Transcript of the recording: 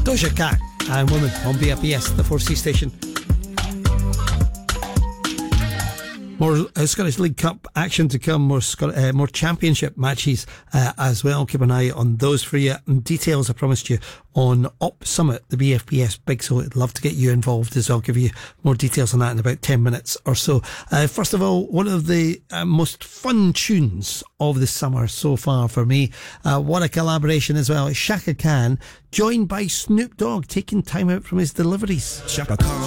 Doja Cat and Woman on BFBS, the 4C station. More Scottish League Cup action to come, more championship matches as well. Keep an eye on those for you. And details, I promised you, on Op Summit, the BFBS Big So. I'd love to get you involved as well. I'll give you more details on that in about 10 minutes or so. First of all, one of the most fun tunes of the summer so far for me. What a collaboration as well. Shaka Khan, joined by Snoop Dogg, taking time out from his deliveries. Shaka Khan